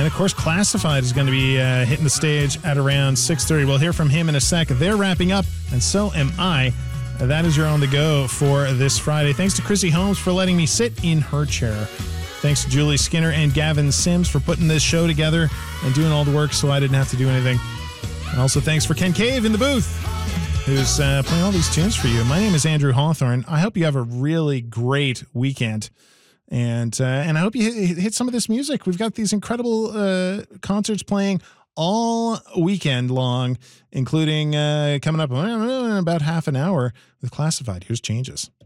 of course, Classified is going to be hitting the stage at around 6:30. We'll hear from him in a sec. They're wrapping up, and so am I. That is your On The Go for this Friday. Thanks to Chrissy Holmes for letting me sit in her chair. Thanks to Julie Skinner and Gavin Sims for putting this show together and doing all the work so I didn't have to do anything. And also thanks for Ken Cave in the booth, who's playing all these tunes for you. My name is Andrew Hawthorne. I hope you have a really great weekend. And I hope you hit some of this music. We've got these incredible concerts playing all weekend long, including coming up in about half an hour with Classified. Here's Changes.